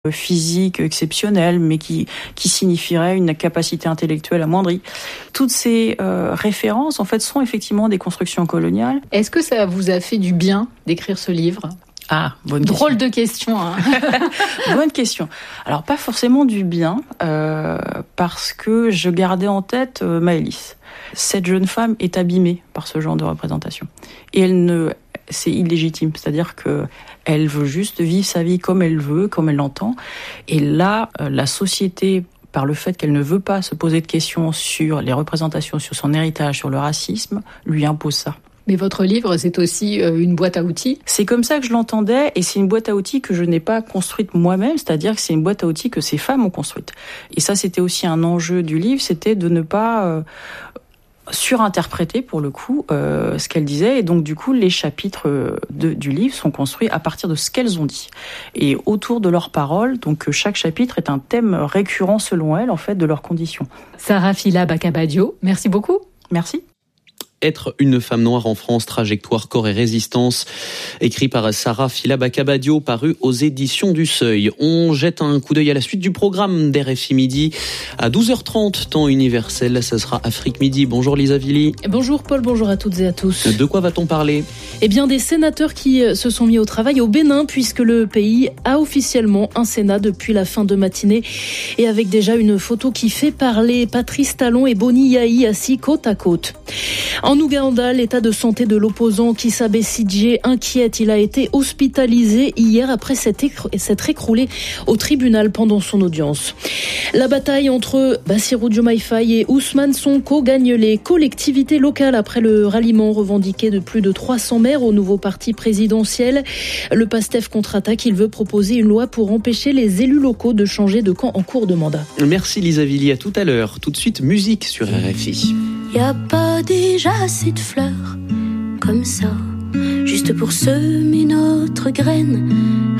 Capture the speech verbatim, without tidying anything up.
physique exceptionnelle, mais qui, qui signifierait une capacité intellectuelle amoindrie. Toutes ces euh, références, en fait, sont effectivement des constructions coloniales. Est-ce que ça vous a fait du bien d'écrire ce livre ? Ah, bonne Drôle question. de question. Hein. Bonne question. Alors, pas forcément du bien, euh, parce que je gardais en tête euh, Maëlys. Cette jeune femme est abîmée par ce genre de représentation. Et elle ne... c'est illégitime, c'est-à-dire que elle veut juste vivre sa vie comme elle veut, comme elle l'entend. Et là, la société, par le fait qu'elle ne veut pas se poser de questions sur les représentations, sur son héritage, sur le racisme, lui impose ça. Mais votre livre, c'est aussi une boîte à outils. C'est comme ça que je l'entendais, et c'est une boîte à outils que je n'ai pas construite moi-même, c'est-à-dire que c'est une boîte à outils que ces femmes ont construite. Et ça, c'était aussi un enjeu du livre, c'était de ne pas... Euh, surinterpréter pour le coup euh, ce qu'elle disait, et donc du coup les chapitres de, du livre sont construits à partir de ce qu'elles ont dit et autour de leurs paroles, donc chaque chapitre est un thème récurrent selon elles en fait de leurs conditions. Sarah Fila-Bakabadio, merci beaucoup. Merci. Être une femme noire en France, trajectoire, corps et résistance, écrit par Sarah Fila-Bakabadio, paru aux éditions du Seuil. On jette un coup d'œil à la suite du programme d'R F I Midi à douze heures trente, temps universel. Ça sera Afrique Midi. Bonjour Lisa Villy. Bonjour Paul, bonjour à toutes et à tous. De quoi va-t-on parler ? Eh bien des sénateurs qui se sont mis au travail au Bénin, puisque le pays a officiellement un Sénat depuis la fin de matinée, et avec déjà une photo qui fait parler. Patrice Talon et Boni Yahi assis côte à côte. En Ouganda, l'état de santé de l'opposant Kizza Besigye inquiète. Il a été hospitalisé hier après s'être écroulé au tribunal pendant son audience. La bataille entre Bassirou Diomaye Faye et Ousmane Sonko gagne les collectivités locales après le ralliement revendiqué de plus de trois cents maires au nouveau parti présidentiel. Le PASTEF contre-attaque. Il veut proposer une loi pour empêcher les élus locaux de changer de camp en cours de mandat. Merci Lisa Villy, à tout à l'heure. Tout de suite, musique sur R F I. Y a pas déjà assez de fleurs comme ça, juste pour semer notre graine.